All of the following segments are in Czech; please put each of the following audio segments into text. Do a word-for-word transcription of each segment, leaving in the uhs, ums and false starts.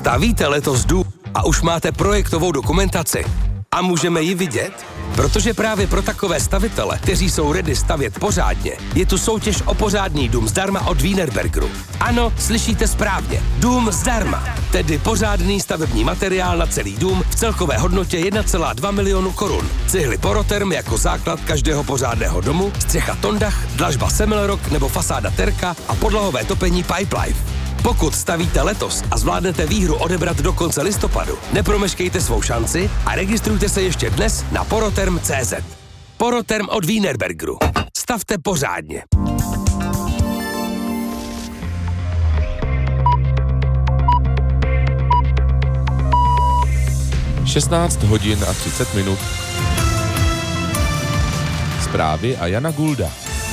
Stavíte letos dům a už máte projektovou dokumentaci? A můžeme ji vidět? Protože právě pro takové stavitele, kteří jsou ready stavět pořádně, je tu soutěž o pořádný dům zdarma od Wienerbergeru. Ano, slyšíte správně. Dům zdarma. Tedy pořádný stavební materiál na celý dům v celkové hodnotě jedna celá dva milionu korun. Cihly Poroterm jako základ každého pořádného domu, střecha Tondach, dlažba Semmelrock nebo fasáda Terka a podlahové topení Pipelife. Pokud stavíte letos a zvládnete výhru odebrat do konce listopadu, nepromeškejte svou šanci a registrujte se ještě dnes na poroterm tečka cé zet. Poroterm od Wienerbergeru. Stavte pořádně. šestnáct hodin a třicet minut. Zprávy a Jana Gulda.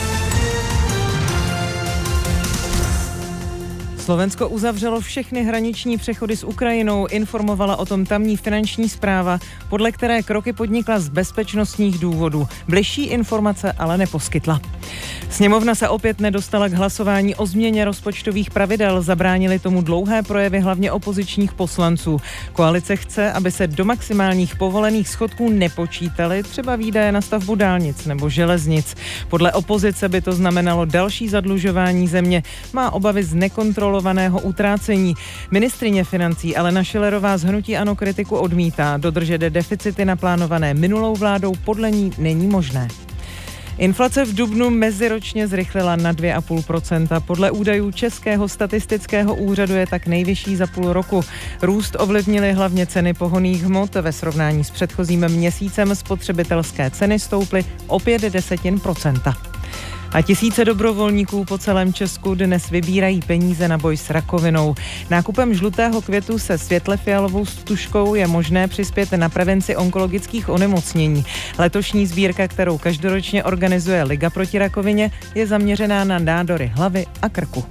Slovensko uzavřelo všechny hraniční přechody s Ukrajinou, informovala o tom tamní finanční správa, podle které kroky podnikla z bezpečnostních důvodů. Bližší informace ale neposkytla. Sněmovna se opět nedostala k hlasování o změně rozpočtových pravidel, zabránili tomu dlouhé projevy hlavně opozičních poslanců. Koalice chce, aby se do maximálních povolených schodků nepočítaly třeba výdaje na stavbu dálnic nebo železnic. Podle opozice by to znamenalo další zadlužování země, má obavy z nekontrolovaného utrácení. Ministryně financí Alena Schillerová z hnutí ANO kritiku odmítá. Dodržet deficity naplánované minulou vládou podle ní není možné. Inflace v dubnu meziročně zrychlila na dvě celá pět procenta. Podle údajů Českého statistického úřadu je tak nejvyšší za půl roku. Růst ovlivnily hlavně ceny pohonných hmot. Ve srovnání s předchozím měsícem spotřebitelské ceny stouply o pět desetin procenta. A tisíce dobrovolníků po celém Česku dnes vybírají peníze na boj s rakovinou. Nákupem žlutého květu se světle-fialovou stužkou je možné přispět na prevenci onkologických onemocnění. Letošní sbírka, kterou každoročně organizuje Liga proti rakovině, je zaměřená na nádory hlavy a krku.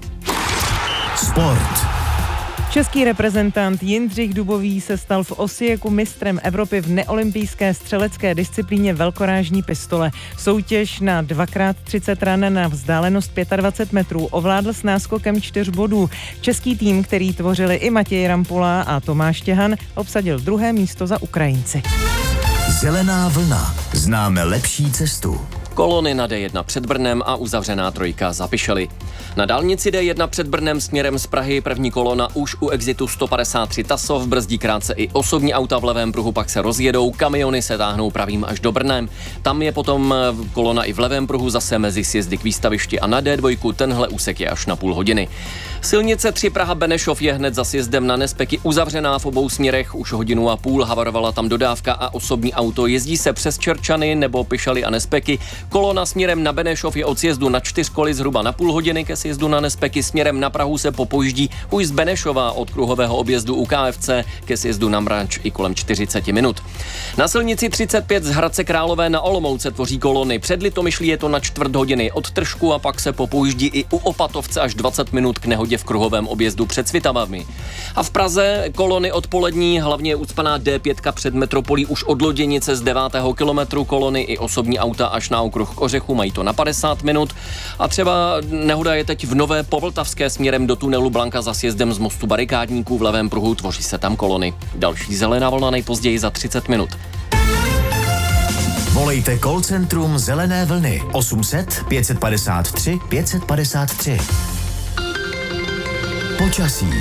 Sport. Český reprezentant Jindřich Dubový se stal v Osijeku mistrem Evropy v neolympijské střelecké disciplíně velkorážní pistole. Soutěž na dva krát třicet ran na vzdálenost dvacet pět metrů ovládl s náskokem čtyř bodů. Český tým, který tvořili i Matěj Rampula a Tomáš Těhan, obsadil druhé místo za Ukrajinci. Zelená vlna. Známe lepší cestu. Kolony na dé jedna před Brnem a uzavřená trojka za Pišely. Na dálnici dé jedna před Brnem směrem z Prahy první kolona už u exitu sto padesát tři Tasov, brzdí krátce i osobní auta, v levém pruhu pak se rozjedou, kamiony se táhnou pravým až do Brnem. Tam je potom kolona i v levém pruhu zase mezi sjezdy k výstavišti a na dé dva tenhle úsek je až na půl hodiny. Silnice tři Praha Benešov je hned za sjezdem na Nespeky uzavřená v obou směrech, už hodinu a půl havarovala tam dodávka a osobní auto, jezdí se přes Čerčany nebo Pišely a Nespeky. Kolona směrem na Benešov je od sjezdu na čtyřkoly zhruba na půl hodiny, ke sjezdu na Nespeky směrem na Prahu se popojíždí už z Benešova od kruhového objezdu u ká ef cé ke sjezdu na Mrač i kolem čtyřicet minut. Na silnici třicet pět z Hradce Králové na Olomouc se tvoří kolony. Před Litomyšlí je to na čtvrt hodiny od Tržku a pak se popojíždí i u Opatovce až dvacet minut k nehodě v kruhovém objezdu před Svitavami. A v Praze kolony odpolední, hlavně ucpaná dé pět před metropolí už od Loděnice z devátého kilometru, kolony i osobní auta až na okruh k Ořechu, mají to na padesát minut. A třeba nehoda je teď v Nové Povltavské směrem do tunelu Blanka za sjezdem z mostu Barikádníků, v levém pruhu tvoří se tam kolony. Další zelená vlna nejpozději za třicet minut. Volejte call centrum Zelené vlny osm set pět padesát tři pět padesát tři. Počasí.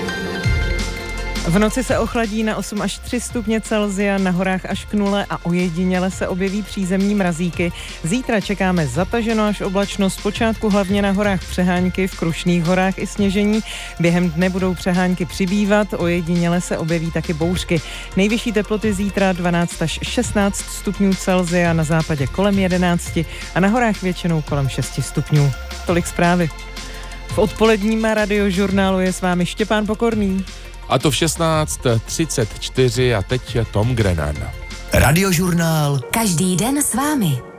V noci se ochladí na osm až tři stupně Celsia, na horách až k nule a ojediněle se objeví přízemní mrazíky. Zítra čekáme zataženo až oblačno, zpočátku hlavně na horách přehánky, v Krušných horách i sněžení. Během dne budou přehánky přibývat, ojediněle se objeví taky bouřky. Nejvyšší teploty zítra dvanáct až šestnáct stupňů Celsia, na západě kolem jedenácti a na horách většinou kolem šesti stupňů. Tolik zprávy. V odpoledním radiožurnálu je s vámi Štěpán Pokorný. A to v šestnáct třicet čtyři a teď je Tom Grennan. Radiožurnál. Každý den s vámi.